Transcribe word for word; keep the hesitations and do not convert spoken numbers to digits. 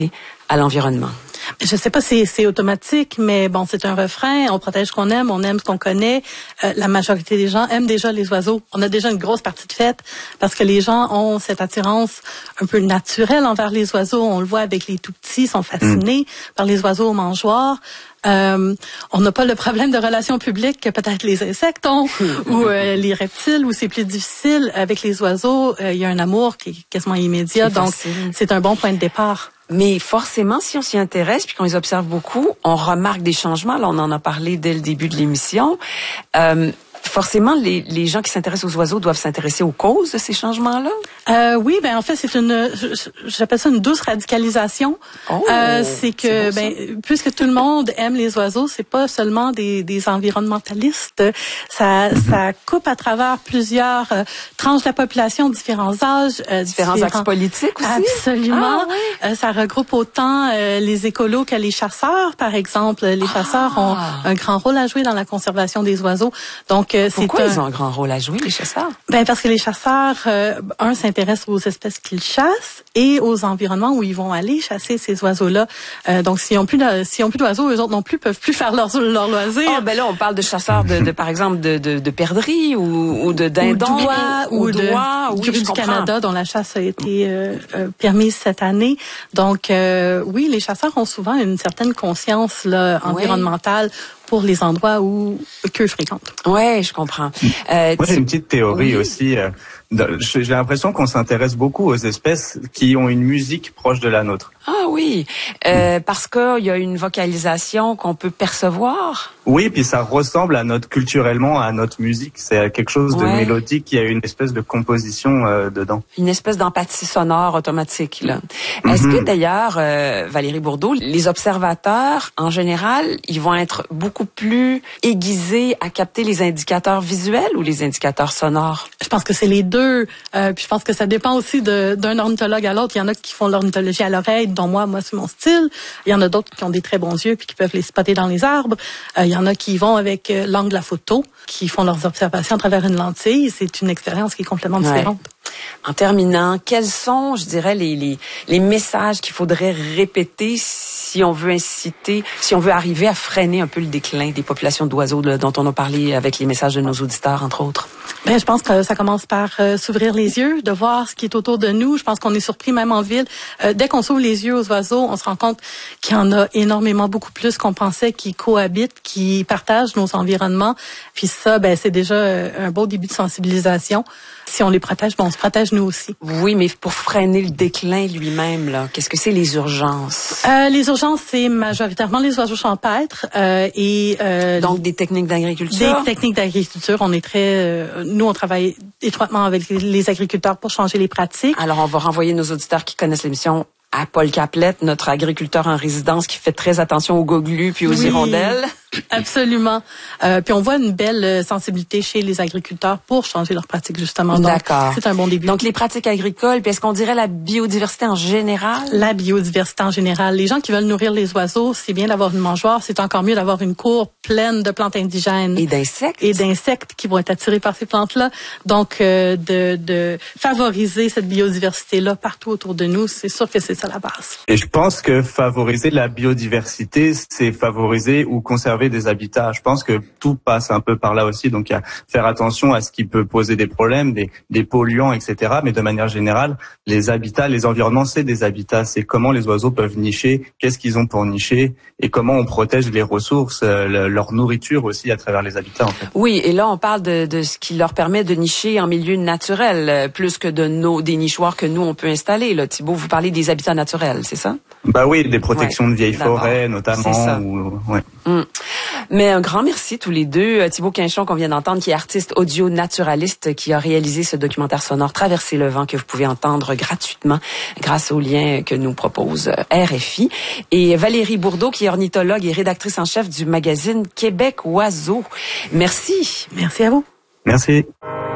à l'environnement? Je sais pas si c'est automatique, mais bon, c'est un refrain. On protège ce qu'on aime, on aime ce qu'on connaît. Euh, la majorité des gens aiment déjà les oiseaux. On a déjà une grosse partie de fête parce que les gens ont cette attirance un peu naturelle envers les oiseaux. On le voit avec les tout petits, ils sont fascinés mmh. par les oiseaux aux mangeoires. Euh, on n'a pas le problème de relations publiques que peut-être les insectes ont ou euh, les reptiles où c'est plus difficile. Avec les oiseaux, il euh, y a un amour qui est quasiment immédiat. C'est donc, facile. C'est un bon point de départ. Mais forcément, si on s'y intéresse puis qu'on les observe beaucoup, on remarque des changements. Là, on en a parlé dès le début de l'émission. Euh, forcément, les, les gens qui s'intéressent aux oiseaux doivent s'intéresser aux causes de ces changements-là? Euh, oui, ben en fait, c'est une, j'appelle ça une douce radicalisation. Oh, euh, c'est que, c'est beau, ben, puisque tout le monde aime les oiseaux, c'est pas seulement des, des environnementalistes. Ça, mm-hmm. ça coupe à travers plusieurs euh, tranches de la population, différents âges, euh, différents, différents axes politiques aussi. Absolument. Ah, oui. euh, ça regroupe autant euh, les écolos que les chasseurs, par exemple. Les ah. chasseurs ont un grand rôle à jouer dans la conservation des oiseaux. Donc, euh, pourquoi c'est ils un... ont un grand rôle à jouer, les chasseurs? Ben parce que les chasseurs, euh, un, s'intéressent aux espèces qu'ils chassent et aux environnements où ils vont aller chasser ces oiseaux-là. Euh, donc, s'ils ont plus de, s'ils ont plus d'oiseaux, eux autres non plus peuvent plus faire leurs leur loisirs. Oh, ben là, on parle de chasseurs de, de par exemple, de, de, de perdrix ou, ou de dindons. Ou d'oies, ou, ou de d'oies, oui, du Canada, dont la chasse a été euh, euh, permise cette année. Donc, euh, oui, les chasseurs ont souvent une certaine conscience là, environnementale. Oui. Pour les endroits où qu'eux fréquentent. Ouais, je comprends. Euh, Moi, j'ai une petite théorie oui. aussi. Euh, j'ai l'impression qu'on s'intéresse beaucoup aux espèces qui ont une musique proche de la nôtre. Ah oui, euh, mmh. parce qu'il y a une vocalisation qu'on peut percevoir. Oui, puis ça ressemble à notre culturellement à notre musique. C'est quelque chose de ouais. mélodique. Il y a une espèce de composition euh, dedans. Une espèce d'empathie sonore automatique. Là. Mmh. Est-ce que d'ailleurs, euh, Valérie Bourdeau, les observateurs en général, ils vont être beaucoup plus aiguisés à capter les indicateurs visuels ou les indicateurs sonores? Je pense que c'est les deux. Euh, puis je pense que ça dépend aussi de, d'un ornithologue à l'autre. Il y en a qui font l'ornithologie à l'oreille, dont moi, moi c'est mon style. Il y en a d'autres qui ont des très bons yeux puis qui peuvent les spotter dans les arbres. Euh, il y en a qui vont avec euh, l'angle de la photo, qui font leurs observations à travers une lentille. C'est une expérience qui est complètement ouais. différente. En terminant, quels sont, je dirais, les, les, les messages qu'il faudrait répéter si on veut inciter, si on veut arriver à freiner un peu le déclin des populations d'oiseaux là, dont on a parlé avec les messages de nos auditeurs, entre autres? Ben, je pense que ça commence par euh, s'ouvrir les yeux, de voir ce qui est autour de nous. Je pense qu'on est surpris même en ville. Euh, dès qu'on s'ouvre les yeux aux oiseaux, on se rend compte qu'il y en a énormément, beaucoup plus qu'on pensait, qui cohabitent, qui partagent nos environnements. Puis ça, ben, c'est déjà un beau début de sensibilisation. Si on les protège, ben, on se protège nous aussi. Oui, mais pour freiner le déclin lui-même, là, qu'est-ce que c'est les urgences? Euh, les urgences, c'est majoritairement les oiseaux champêtres euh, et euh, donc des techniques d'agriculture. Des techniques d'agriculture. On est très, euh, nous, on travaille étroitement avec les agriculteurs pour changer les pratiques. Alors, on va renvoyer nos auditeurs qui connaissent l'émission à Paul Caplette, notre agriculteur en résidence qui fait très attention aux goglus puis aux oui, hirondelles. Absolument. Euh, puis on voit une belle sensibilité chez les agriculteurs pour changer leurs pratiques, justement. D'accord. C'est un bon début. Donc, les pratiques agricoles, puis est-ce qu'on dirait la biodiversité en général? La biodiversité en général. Les gens qui veulent nourrir les oiseaux, c'est bien d'avoir une mangeoire, c'est encore mieux d'avoir une cour pleine de plantes indigènes. Et d'insectes. Et d'insectes qui vont être attirés par ces plantes-là. Donc, euh, de, de favoriser cette biodiversité-là partout autour de nous, c'est sûr que c'est ça la base. Et je pense que favoriser la biodiversité, c'est favoriser ou conserver des habitats. Je pense que tout passe un peu par là aussi. Donc, il y a faire attention à ce qui peut poser des problèmes, des, des polluants, et cetera. Mais de manière générale, les habitats, les environnements, c'est des habitats. C'est comment les oiseaux peuvent nicher, qu'est-ce qu'ils ont pour nicher et comment on protège les ressources, le, leur nourriture aussi à travers les habitats, en fait. Oui, et là, on parle de, de ce qui leur permet de nicher en milieu naturel, plus que de nos, des nichoirs que nous, on peut installer. Là, Thibault, vous parlez des habitats naturels, c'est ça? Bah oui, des protections ouais, de vieilles forêts, notamment. Ou, ouais. Hum. Mais un grand merci tous les deux. Thibault Quinchon, qu'on vient d'entendre, qui est artiste audio naturaliste, qui a réalisé ce documentaire sonore Traverser le vent que vous pouvez entendre gratuitement grâce au lien que nous propose R F I. Et Valérie Bourdeau, qui est ornithologue et rédactrice en chef du magazine Québec Oiseaux. Merci. Merci à vous. Merci.